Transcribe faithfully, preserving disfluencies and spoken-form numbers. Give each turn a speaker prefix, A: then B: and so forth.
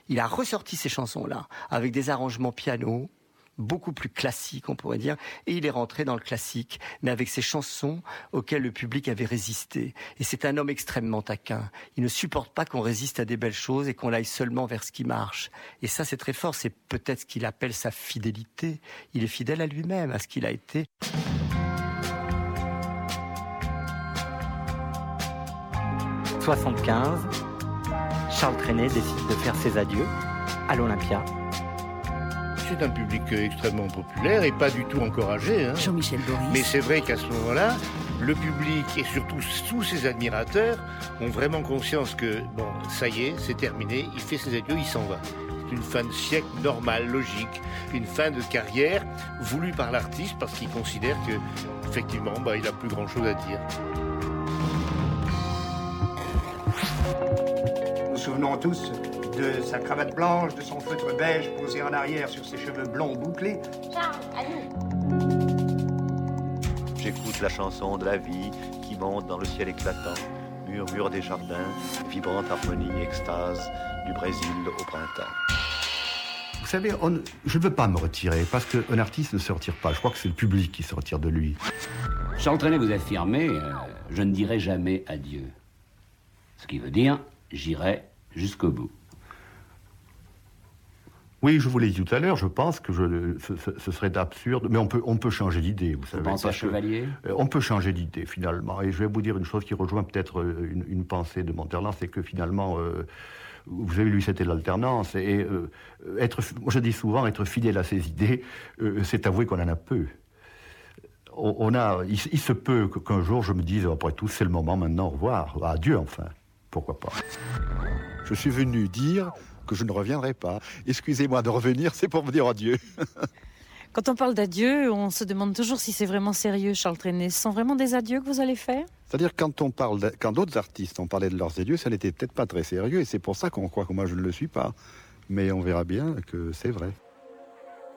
A: il a ressorti ces chansons-là avec des arrangements piano, beaucoup plus classiques, on pourrait dire, et il est rentré dans le classique, mais avec ces chansons auxquelles le public avait résisté. Et c'est un homme extrêmement taquin. Il ne supporte pas qu'on résiste à des belles choses et qu'on aille seulement vers ce qui marche. Et ça, c'est très fort. C'est peut-être ce qu'il appelle sa fidélité. Il est fidèle à lui-même, à ce qu'il a été.
B: soixante-quinze, Charles Trenet décide de faire ses adieux à l'Olympia.
C: C'est un public extrêmement populaire et pas du tout encouragé. Hein.
D: Jean-Michel Boris.
C: Mais c'est vrai qu'à ce moment-là, le public et surtout tous ses admirateurs ont vraiment conscience que, bon, ça y est, c'est terminé, il fait ses adieux, il s'en va. C'est une fin de siècle normale, logique, une fin de carrière voulue par l'artiste parce qu'il considère que, effectivement, bah, il n'a plus grand-chose à dire.
E: Nous nous souvenons tous de sa cravate blanche, de son feutre beige posé en arrière sur ses cheveux blonds bouclés.
F: Charles, à nous.
G: J'écoute la chanson de la vie qui monte dans le ciel éclatant, murmure des jardins, vibrante harmonie, extase du Brésil au printemps.
H: Vous savez, on, je ne veux pas me retirer, parce qu'un artiste ne se retire pas. Je crois que c'est le public qui se retire de lui.
I: Charles Trenet vous affirmez euh, « Je ne dirai jamais adieu ». Ce qui veut dire « J'irai jusqu'au bout ».
H: Oui, je vous l'ai dit tout à l'heure, je pense que je, ce, ce serait absurde, mais on peut, on peut changer d'idée, vous savez.
I: Vous pensez à Chevalier ?
H: que, euh, On peut changer d'idée, finalement. Et je vais vous dire une chose qui rejoint peut-être une, une pensée de Monterland, c'est que finalement, euh, vous avez lu, c'était l'alternance, et euh, être, moi je dis souvent, être fidèle à ses idées, euh, c'est avouer qu'on en a peu. On, on a, il, il se peut qu'un jour je me dise, après tout, c'est le moment maintenant, au revoir, adieu enfin, pourquoi pas.
J: Je suis venu dire que je ne reviendrai pas. Excusez-moi de revenir, c'est pour me dire adieu.
D: Quand on parle d'adieu, on se demande toujours si c'est vraiment sérieux, Charles Trenet. Ce sont vraiment des adieux que vous allez faire ?
J: C'est-à-dire quand on parle, de, quand d'autres artistes ont parlé de leurs adieux, ça n'était peut-être pas très sérieux, et c'est pour ça qu'on croit que moi je ne le suis pas. Mais on verra bien que c'est vrai.